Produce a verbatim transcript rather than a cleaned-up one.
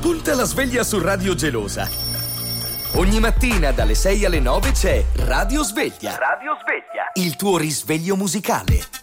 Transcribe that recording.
Punta la sveglia su Radio Gelosa. Ogni mattina dalle sei alle nove c'è Radio Sveglia. Radio Sveglia. Il tuo risveglio musicale.